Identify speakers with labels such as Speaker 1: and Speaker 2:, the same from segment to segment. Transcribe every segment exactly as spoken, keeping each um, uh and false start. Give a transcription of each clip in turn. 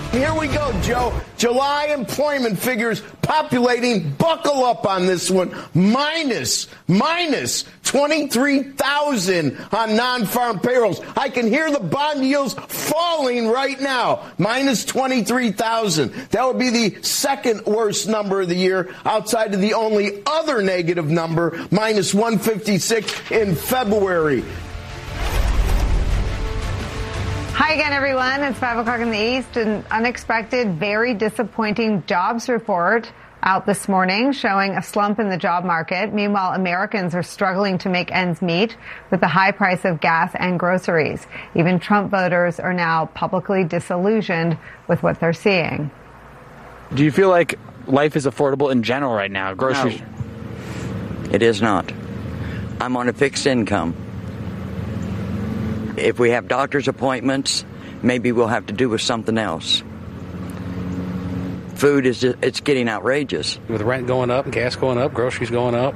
Speaker 1: Here we go, Joe. July employment figures populating. Buckle up on this one. Minus, minus twenty-three thousand on non-farm payrolls. I can hear the bond yields falling right now. Minus twenty-three thousand. That would be the second worst number of the year outside of the only other negative number, minus one fifty-six in February.
Speaker 2: Hi again, everyone. It's five o'clock in the East. An unexpected, very disappointing jobs report out this morning showing a slump in the job market. Meanwhile, Americans are struggling to make ends meet with the high price of gas and groceries. Even Trump voters are now publicly disillusioned with what they're seeing.
Speaker 3: Do you feel like life is affordable in general right now? Groceries?
Speaker 4: No, it is not. I'm on a fixed income. If we have doctor's appointments, maybe we'll have to do with something else. Food is just, it's getting outrageous.
Speaker 5: With rent going up, gas going up, groceries going up.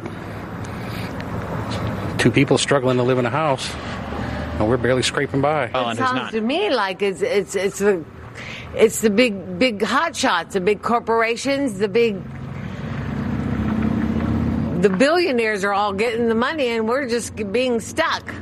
Speaker 5: Two people struggling to live in a house, and we're barely scraping by.
Speaker 6: It sounds to me like it's it's it's the it's the big big hot shots, the big corporations, the big the billionaires are all getting the money, and we're just being stuck.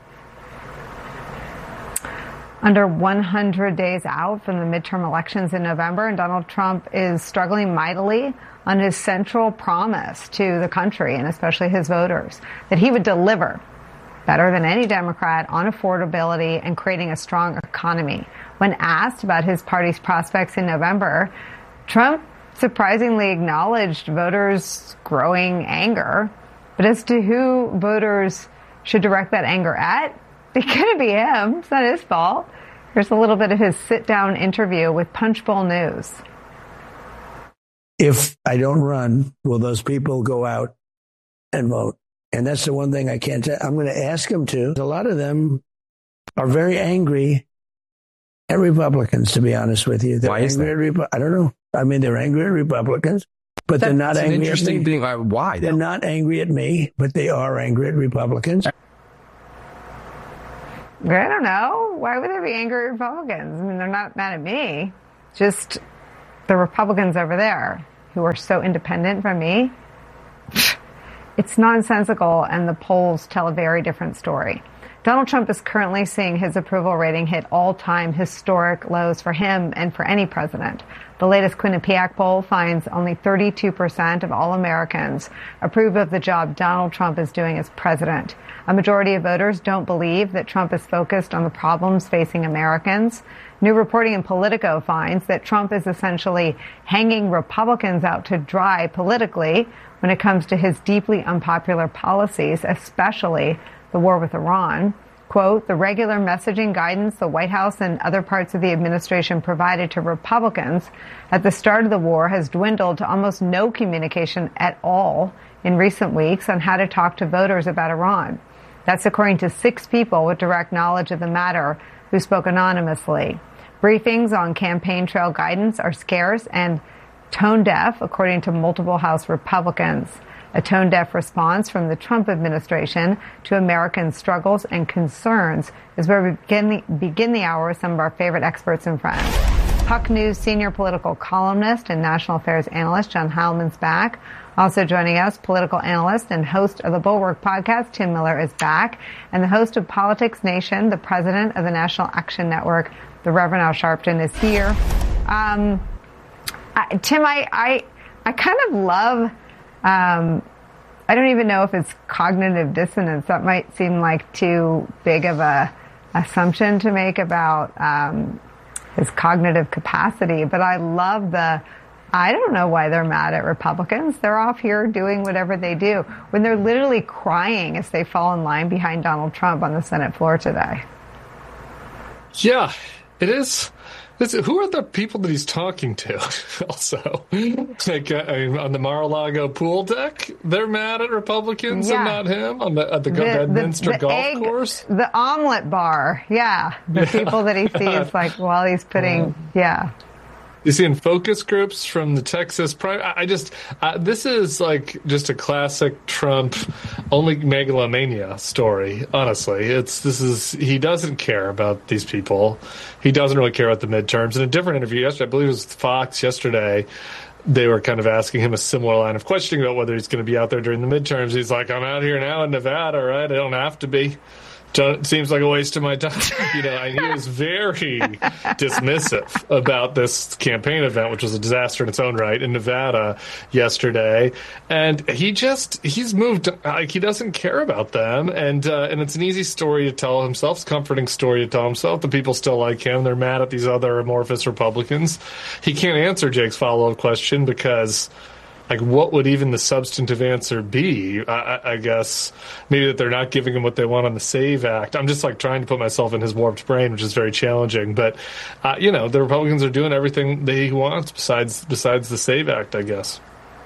Speaker 2: Under one hundred days out from the midterm elections in November, and Donald Trump is struggling mightily on his central promise to the country and especially his voters, that he would deliver better than any Democrat on affordability and creating a strong economy. When asked about his party's prospects in November, Trump surprisingly acknowledged voters' growing anger. But as to who voters should direct that anger at, it couldn't be him. It's not his fault. Here's a little bit of his sit-down interview with Punchbowl News.
Speaker 7: If I don't run, will those people go out and vote? And that's the one thing I can't tell. I'm going to ask them to. A lot of them are very angry at Republicans, to be honest with you. They're
Speaker 8: Why is
Speaker 7: angry
Speaker 8: that?
Speaker 7: At Repu- I don't know. I mean, they're angry at Republicans, but
Speaker 8: That's
Speaker 7: they're not
Speaker 8: an
Speaker 7: angry
Speaker 8: interesting
Speaker 7: at me.
Speaker 8: thing. Uh, why?
Speaker 7: They're not angry at me, but they are angry at Republicans.
Speaker 2: I don't know. Why would they be angry at Republicans? I mean, they're not mad at me. Just the Republicans over there who are so independent from me. It's nonsensical, and the polls tell a very different story. Donald Trump is currently seeing his approval rating hit all-time historic lows for him and for any president. The latest Quinnipiac poll finds only thirty-two percent of all Americans approve of the job Donald Trump is doing as president. A majority of voters don't believe that Trump is focused on the problems facing Americans. New reporting in Politico finds that Trump is essentially hanging Republicans out to dry politically when it comes to his deeply unpopular policies, especially the war with Iran. Quote, the regular messaging guidance the White House and other parts of the administration provided to Republicans at the start of the war has dwindled to almost no communication at all in recent weeks on how to talk to voters about Iran. That's according to six people with direct knowledge of the matter who spoke anonymously. Briefings on campaign trail guidance are scarce and tone deaf, according to multiple House Republicans. A tone-deaf response from the Trump administration to American struggles and concerns is where we begin the, begin the hour with some of our favorite experts and friends. Puck News senior political columnist and national affairs analyst John Heilman's back. Also joining us, political analyst and host of the Bulwark podcast, Tim Miller, is back. And the host of Politics Nation, the president of the National Action Network, the Reverend Al Sharpton, is here. Um, I, Tim, I, I, I kind of love... Um, I don't even know if it's cognitive dissonance. That might seem like too big of a assumption to make about um, his cognitive capacity. But I love the, I don't know why they're mad at Republicans. They're off here doing whatever they do when they're literally crying as they fall in line behind Donald Trump on the Senate floor today.
Speaker 9: Yeah, it is. This, who are the people that he's talking to? Also, like uh, on the Mar-a-Lago pool deck, they're mad at Republicans
Speaker 2: yeah.
Speaker 9: and not him on the at the,
Speaker 2: the
Speaker 9: Bedminster
Speaker 2: the, the
Speaker 9: golf
Speaker 2: egg,
Speaker 9: course.
Speaker 2: The omelet bar, yeah. The yeah. people that he sees, like while he's putting, yeah.
Speaker 9: You see in focus groups from the Texas Prime. I just, uh, this is like just a classic Trump only megalomania story. Honestly, it's this is he doesn't care about these people. He doesn't really care about the midterms. In a different interview yesterday, I believe it was Fox yesterday, they were kind of asking him a similar line of questioning about whether he's going to be out there during the midterms. He's like, I'm out here now in Nevada, right? I don't have to be. It seems like a waste of my time. You know, and he was very dismissive about this campaign event, which was a disaster in its own right in Nevada yesterday. And he just, he's moved, like, he doesn't care about them. And, uh, and it's an easy story to tell himself. It's a comforting story to tell himself. The people still like him. They're mad at these other amorphous Republicans. He can't answer Jake's follow-up question because, like, what would even the substantive answer be? I, I guess maybe that they're not giving him what they want on the SAVE Act. I'm just, like, trying to put myself in his warped brain, which is very challenging. But, uh, you know, the Republicans are doing everything they want besides besides the SAVE Act, I guess.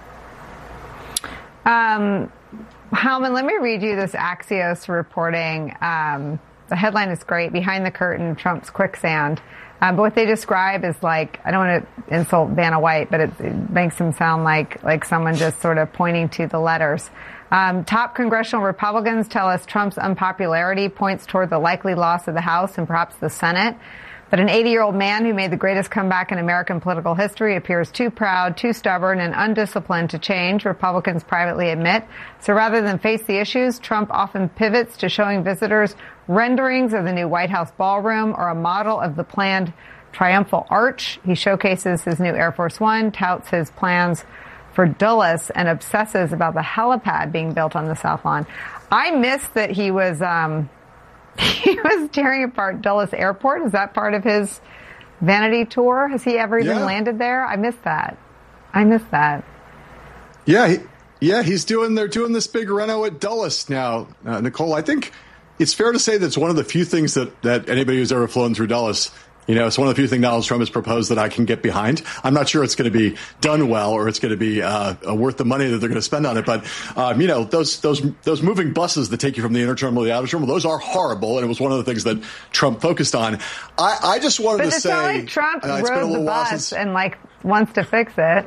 Speaker 2: Um, Howman, let me read you this Axios reporting. Um, the headline is great. Behind the curtain, Trump's quicksand. Um, but what they describe is like, I don't want to insult Vanna White, but it, it makes him sound like, like someone just sort of pointing to the letters. Um, top congressional Republicans tell us Trump's unpopularity points toward the likely loss of the House and perhaps the Senate. But an eighty-year-old man who made the greatest comeback in American political history appears too proud, too stubborn, and undisciplined to change, Republicans privately admit. So rather than face the issues, Trump often pivots to showing visitors renderings of the new White House ballroom or a model of the planned triumphal arch. He showcases his new Air Force One, touts his plans for Dulles, and obsesses about the helipad being built on the South Lawn. I missed that he was... Um, He was tearing apart Dulles Airport. Is that part of his vanity tour? Has he ever even
Speaker 8: yeah.
Speaker 2: landed there? I missed that. I missed that.
Speaker 8: Yeah, he, yeah, he's doing. They're doing this big reno at Dulles now, uh, Nicole. I think it's fair to say that it's one of the few things that that anybody who's ever flown through Dulles. You know, it's one of the few things Donald Trump has proposed that I can get behind. I'm not sure it's going to be done well or it's going to be uh, worth the money that they're going to spend on it. But, um, you know, those those those moving buses that take you from the inner terminal to the outer terminal, those are horrible. And it was one of the things that Trump focused on. I, I just wanted
Speaker 2: but
Speaker 8: to
Speaker 2: it's
Speaker 8: say.
Speaker 2: Not like Trump
Speaker 8: uh,
Speaker 2: rode the bus since... and, like, wants to fix it.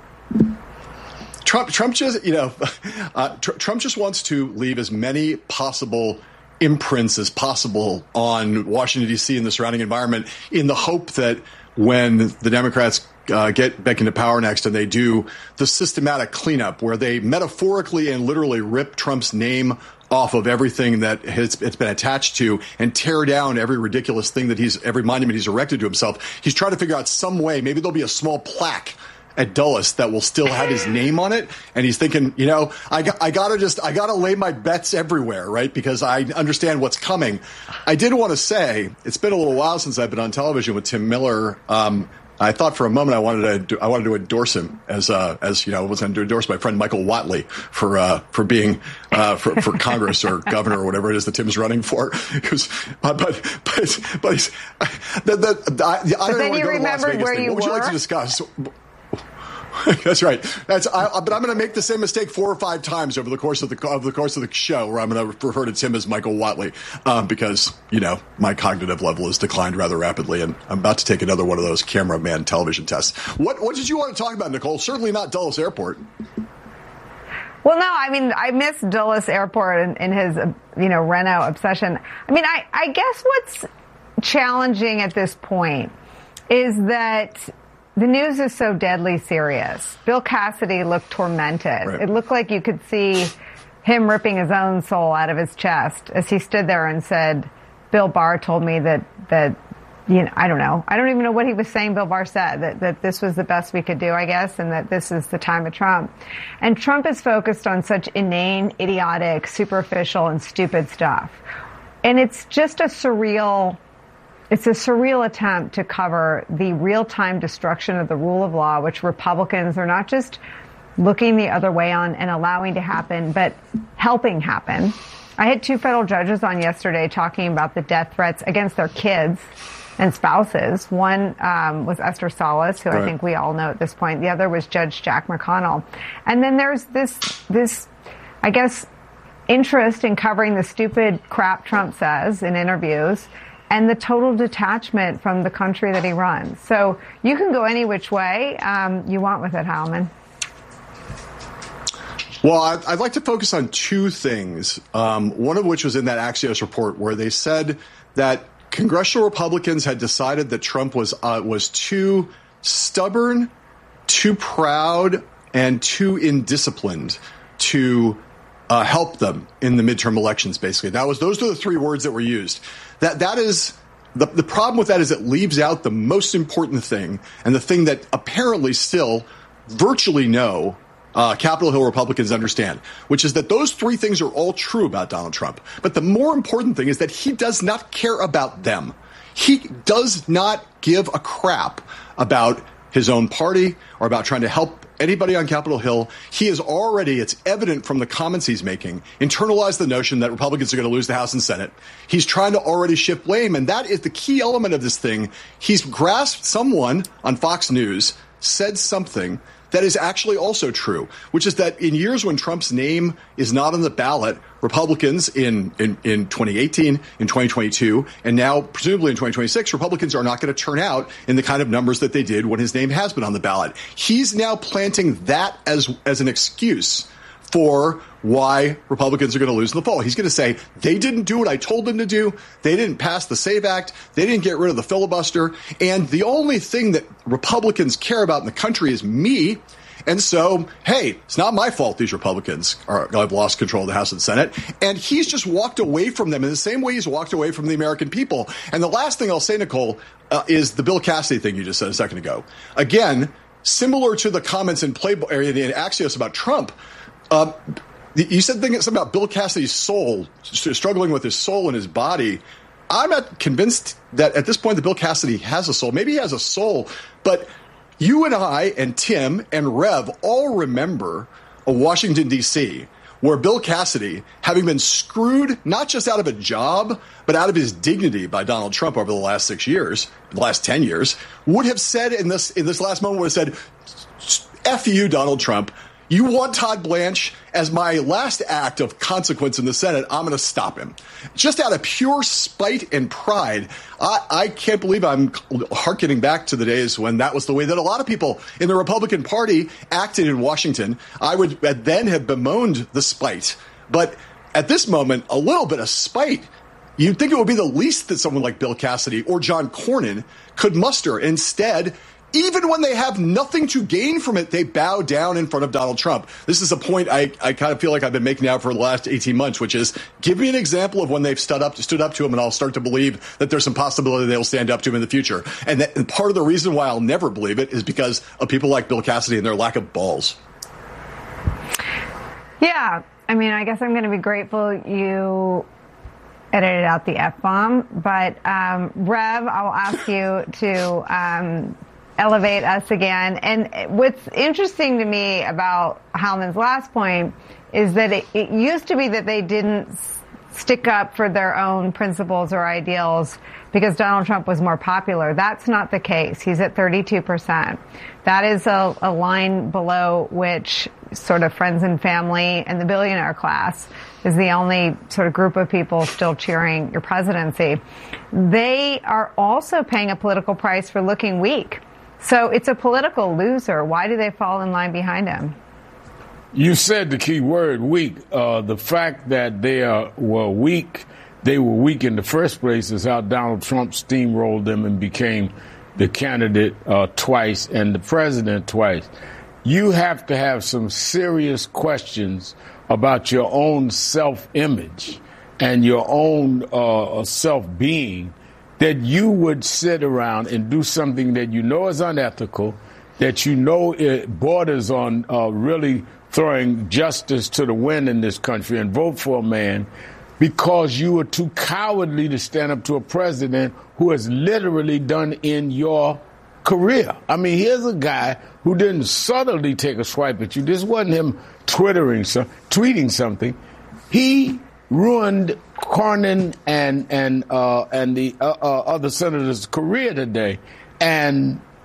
Speaker 8: Trump, Trump just, you know, uh, tr- Trump just wants to leave as many possible imprints as possible on Washington, D C and the surrounding environment in the hope that when the Democrats uh, get back into power next and they do the systematic cleanup where they metaphorically and literally rip Trump's name off of everything that has, it's been attached to and tear down every ridiculous thing that he's, every monument he's erected to himself. He's trying to figure out some way, maybe there'll be a small plaque at Dulles that will still have his name on it. And he's thinking, you know, I, got, I gotta just, I gotta lay my bets everywhere, right? Because I understand what's coming. I did want to say, it's been a little while since I've been on television with Tim Miller. Um, I thought for a moment I wanted to, I wanted to endorse him as, uh, as, you know, I was going to endorse my friend Michael Watley for, uh, for being, uh, for, for Congress or governor or whatever it is that Tim's running for. Because, uh, but, but, but he's, the, the, the, I, I don't
Speaker 2: but then
Speaker 8: want to
Speaker 2: you
Speaker 8: go to the Las Vegas
Speaker 2: where
Speaker 8: thing.
Speaker 2: you
Speaker 8: What would you
Speaker 2: were?
Speaker 8: like to discuss? That's right. That's. I, but I'm going to make the same mistake four or five times over the course of the over the course of the show, where I'm going to refer to Tim as Michael Watley, um, because you know my cognitive level has declined rather rapidly, and I'm about to take another one of those cameraman television tests. What What did you want to talk about, Nicole? Certainly not Dulles Airport.
Speaker 2: Well, no, I mean, I miss Dulles Airport in, in his, uh, you know, Reno obsession. I mean, I, I guess what's challenging at this point is that the news is so deadly serious. Bill Cassidy looked tormented.
Speaker 8: Right.
Speaker 2: It looked like you could see him ripping his own soul out of his chest as he stood there and said, Bill Barr told me that, that, you know, I don't know. I don't even know what he was saying Bill Barr said, that, that this was the best we could do, I guess, and that this is the time of Trump. And Trump is focused on such inane, idiotic, superficial, and stupid stuff. And it's just a surreal... It's a surreal attempt to cover the real-time destruction of the rule of law, which Republicans are not just looking the other way on and allowing to happen, but helping happen. I had two federal judges on yesterday talking about the death threats against their kids and spouses. One um, was Esther Salas, who right. I think we all know at this point. The other was Judge Jack McConnell. And then there's this, this, I guess, interest in covering the stupid crap Trump says in interviews. and the total detachment from the country that he runs. So you can go any which way um, you want with it, Heilman.
Speaker 8: Well, I'd like to focus on two things, um, one of which was in that Axios report where they said that congressional Republicans had decided that Trump was uh, was too stubborn, too proud, and too indisciplined to uh, help them in the midterm elections, basically. That was those are the three words that were used. That That is the, the problem with that is it leaves out the most important thing, and the thing that apparently still virtually no Uh, Capitol Hill Republicans understand, which is that those three things are all true about Donald Trump. But the more important thing is that he does not care about them. He does not give a crap about his own party or about trying to help anybody on Capitol Hill. He is already, it's evident from the comments he's making, internalized the notion that Republicans are going to lose the House and Senate. He's trying to already shift blame, and that is the key element of this thing. He's grasped someone on Fox News, said something that is actually also true, which is that in years when Trump's name is not on the ballot, Republicans in, in, in twenty eighteen, in twenty twenty-two, and now presumably in twenty twenty-six, Republicans are not going to turn out in the kind of numbers that they did when his name has been on the ballot. He's now planting that as, as an excuse for why Republicans are going to lose in the fall. He's going to say, they didn't do what I told them to do. They didn't pass the SAVE Act. They didn't get rid of the filibuster. And the only thing that Republicans care about in the country is me. And so, hey, it's not my fault these Republicans are, have lost control of the House and Senate. And he's just walked away from them in the same way he's walked away from the American people. And the last thing I'll say, Nicole, uh, is the Bill Cassidy thing you just said a second ago. Again, similar to the comments in Playboy in Axios about Trump, uh, you said something about Bill Cassidy's soul, struggling with his soul and his body. I'm not convinced that at this point that Bill Cassidy has a soul. Maybe he has a soul, but you and I and Tim and Rev all remember a Washington, D C, where Bill Cassidy, having been screwed not just out of a job, but out of his dignity by Donald Trump over the last six years, the last ten years, would have said in this in this last moment, would have said, F you, Donald Trump. You want Todd Blanche as my last act of consequence in the Senate. I'm going to stop him. Just out of pure spite and pride. I, I can't believe I'm hearkening back to the days when that was the way that a lot of people in the Republican Party acted in Washington. I would then have bemoaned the spite. But at this moment, a little bit of spite, you'd think it would be the least that someone like Bill Cassidy or John Cornyn could muster. Instead, even when they have nothing to gain from it, they bow down in front of Donald Trump. This is a point I, I kind of feel like I've been making now for the last eighteen months, which is give me an example of when they've stood up, stood up to him, and I'll start to believe that there's some possibility they'll stand up to him in the future. And, that, and part of the reason why I'll never believe it is because of people like Bill Cassidy and their lack of balls.
Speaker 2: Yeah. I mean, I guess I'm going to be grateful you edited out the F-bomb. But, um, Rev, I will ask you to um, elevate us again. And what's interesting to me about Heilman's last point is that it, it used to be that they didn't stick up for their own principles or ideals because Donald Trump was more popular. That's not the case. He's at thirty-two percent. That is a, a line below which sort of friends and family and the billionaire class is the only sort of group of people still cheering your presidency. They are also paying a political price for looking weak. So it's a political loser. Why do they fall in line behind him?
Speaker 10: You said the key word, weak. Uh, the fact that they are, were weak, they were weak in the first place is how Donald Trump steamrolled them and became the candidate uh, twice and the president twice. You have to have some serious questions about your own self-image and your own uh, self-being that you would sit around and do something that you know is unethical, that you know it borders on uh, really throwing justice to the wind in this country and vote for a man because you were too cowardly to stand up to a president who has literally done in your career. I mean, here's a guy who didn't subtly take a swipe at you. This wasn't him twittering, so, tweeting something. He ruined Cornyn and and uh, and the uh, uh, other senators' career today, and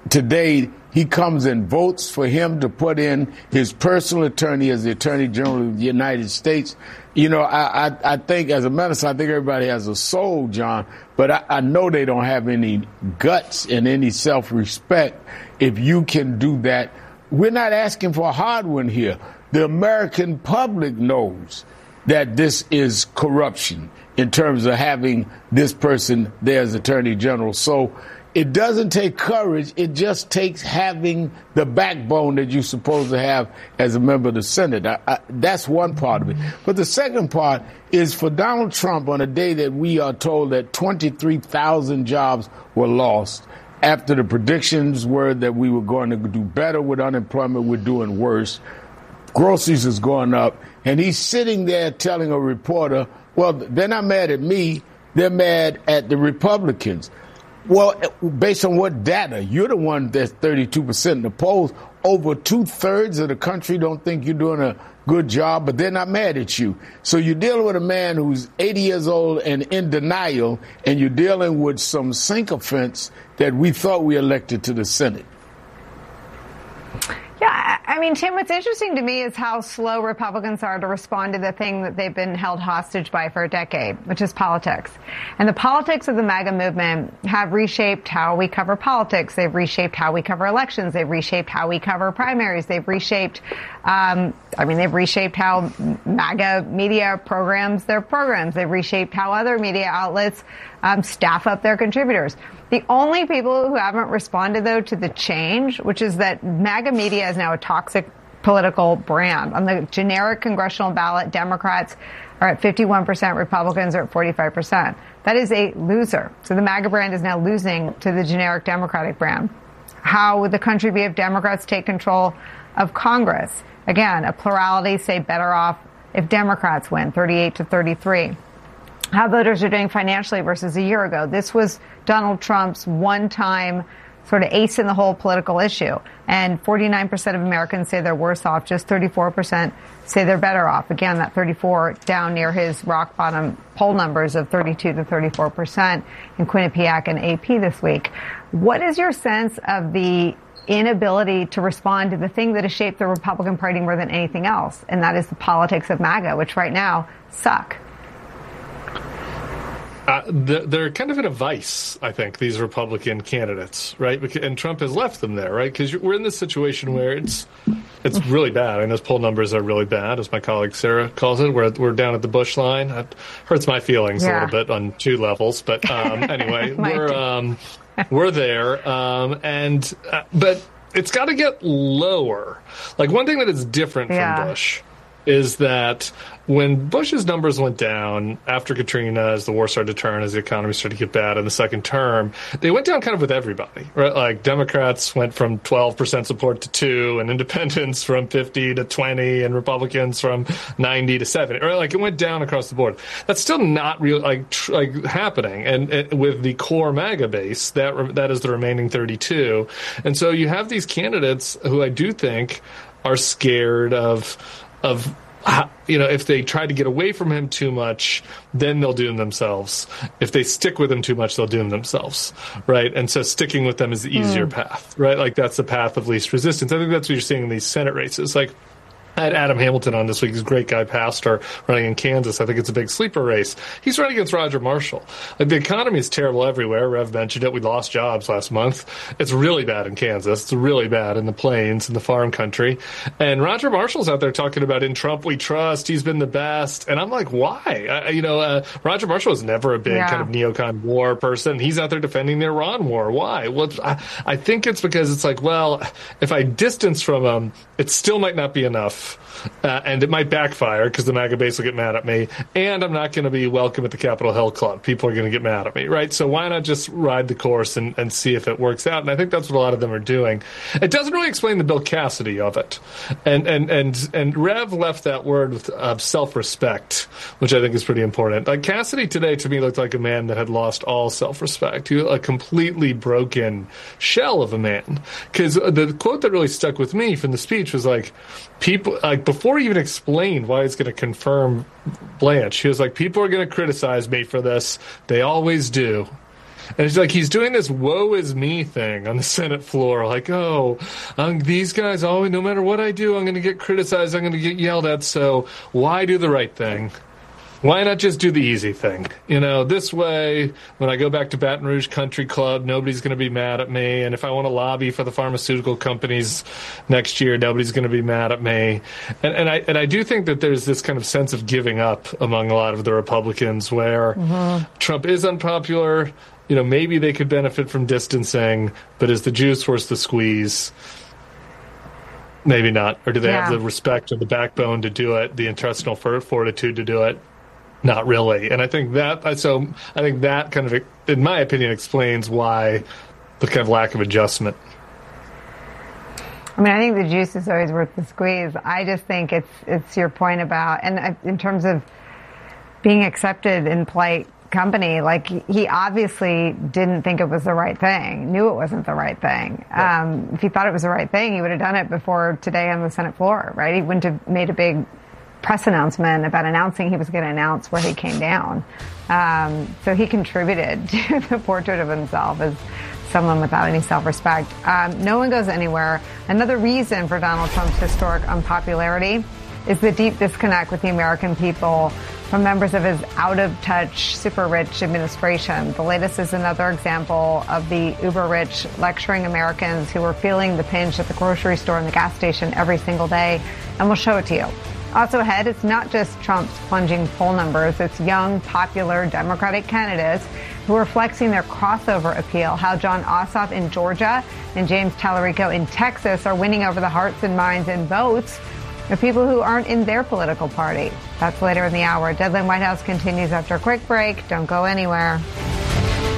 Speaker 10: today he comes and votes for him to put in his personal attorney as the Attorney General of the United States. You know, I, I, I think as a medicine, I think everybody has a soul, John, but I, I know they don't have any guts and any self-respect if you can do that. We're not asking for a hard one here. The American public knows that this is corruption in terms of having this person there as Attorney General. So it doesn't take courage. It just takes having the backbone that you're supposed to have as a member of the Senate. I, I, that's one part of it. But the second part is for Donald Trump, on a day that we are told that twenty-three thousand jobs were lost, after the predictions were that we were going to do better with unemployment, we're doing worse. Groceries is going up. And he's sitting there telling a reporter, well, they're not mad at me. They're mad at the Republicans. Well, based on what data? You're the one that's thirty-two percent in the polls. Over two-thirds of the country don't think you're doing a good job, but they're not mad at you. So you're dealing with a man who's eighty years old and in denial, and you're dealing with some sycophants that we thought we elected to the Senate.
Speaker 2: Yeah, I mean, Tim, what's interesting to me is how slow Republicans are to respond to the thing that they've been held hostage by for a decade, which is politics. And the politics of the MAGA movement have reshaped how we cover politics. They've reshaped how we cover elections. They've reshaped how we cover primaries. They've reshaped, um, I mean, they've reshaped how MAGA media programs their programs. They've reshaped how other media outlets um, staff up their contributors. The only people who haven't responded, though, to the change, which is that MAGA media is now a toxic political brand. On the generic congressional ballot, Democrats are at fifty-one percent, Republicans are at forty-five percent. That is a loser. So the MAGA brand is now losing to the generic Democratic brand. How would the country be if Democrats take control of Congress? Again, a plurality, say, better off if Democrats win, thirty-eight to thirty-three. How voters are doing financially versus a year ago. This was Donald Trump's one-time sort of ace in the hole political issue. And forty-nine percent of Americans say they're worse off. Just thirty-four percent say they're better off. Again, that thirty-four down near his rock bottom poll numbers of thirty-two to thirty-four percent in Quinnipiac and A P this week. What is your sense of the inability to respond to the thing that has shaped the Republican Party more than anything else? And that is the politics of MAGA, which right now suck.
Speaker 9: Uh, they're kind of in a vice, I think, these Republican candidates, right? And Trump has left them there, right? Because we're in this situation where it's it's really bad. I mean, those poll numbers are really bad, as my colleague Sarah calls it. We're we're down at the Bush line. It hurts my feelings yeah. a little bit on two levels, but um, anyway, we're um, we're there, um, and uh, but it's got to get lower. Like one thing that is different yeah. from Bush is that when Bush's numbers went down after Katrina, as the war started to turn, as the economy started to get bad in the second term, they went down kind of with everybody, right? Like Democrats went from twelve percent support to two, and independents from fifty to twenty, and Republicans from ninety to seventy, right? Like it went down across the board. That's still not really like tr- like happening. And, and with the core MAGA base, that re- that is the remaining thirty-two. And so you have these candidates who I do think are scared of of you know, if they try to get away from him too much, then they'll doom themselves. If they stick with him too much, they'll doom themselves, right? And so sticking with them is the easier mm. path, right? Like that's the path of least resistance. I think that's what you're seeing in these Senate races. Like I had Adam Hamilton on this week. He's a great guy, pastor, running in Kansas. I think it's a big sleeper race. He's running against Roger Marshall. Like the economy is terrible everywhere. Rev mentioned it. We lost jobs last month. It's really bad in Kansas. It's really bad in the plains, in the farm country. And Roger Marshall's out there talking about in Trump we trust. He's been the best. And I'm like, why? I, you know, uh, Roger Marshall was never a big yeah. kind of neocon war person. He's out there defending the Iran war. Why? Well, I, I think it's because it's like, well, if I distance from him, it still might not be enough. Uh, and it might backfire because the MAGA base will get mad at me, and I'm not going to be welcome at the Capitol Hill Club. People are going to get mad at me, right? So why not just ride the course and, and see if it works out? And I think that's what a lot of them are doing. It doesn't really explain the Bill Cassidy of it. And and and, and Rev left that word with uh, self-respect, which I think is pretty important. Like Cassidy today, to me, looked like a man that had lost all self-respect. He was a completely broken shell of a man. Because the quote that really stuck with me from the speech was like, people, like before he even explained why he's going to confirm Blanche, he was like, people are going to criticize me for this. They always do. And it's like he's doing this woe is me thing on the Senate floor. Like, oh, um, these guys always, no matter what I do, I'm going to get criticized. I'm going to get yelled at. So why do the right thing? Why not just do the easy thing? You know, this way, when I go back to Baton Rouge Country Club, nobody's going to be mad at me. And if I want to lobby for the pharmaceutical companies next year, nobody's going to be mad at me. And, and I and I do think that there's this kind of sense of giving up among a lot of the Republicans where mm-hmm. Trump is unpopular. You know, maybe they could benefit from distancing, but is the juice worth the squeeze? Maybe not. Or do they yeah. have the respect or the backbone to do it, the intestinal fortitude to do it? Not really. And I think that, so I think that kind of, in my opinion, explains why the kind of lack of adjustment.
Speaker 2: I mean, I think the juice is always worth the squeeze. I just think it's, it's your point about, and in terms of being accepted in polite company, like he obviously didn't think it was the right thing, knew it wasn't the right thing. Right. Um, if he thought it was the right thing, he would have done it before today on the Senate floor, right? He wouldn't have made a big press announcement about announcing he was going to announce where he came down. Um, so he contributed to the portrait of himself as someone without any self-respect. Um, no one goes anywhere. Another reason for Donald Trump's historic unpopularity is the deep disconnect with the American people from members of his out-of-touch, super-rich administration. The latest is another example of the uber-rich lecturing Americans who are feeling the pinch at the grocery store and the gas station every single day, and we'll show it to you. Also ahead, it's not just Trump's plunging poll numbers. It's young, popular Democratic candidates who are flexing their crossover appeal. How Jon Ossoff in Georgia and James Tallarico in Texas are winning over the hearts and minds and votes of people who aren't in their political party. That's later in the hour. Deadline White House continues after a quick break. Don't go anywhere.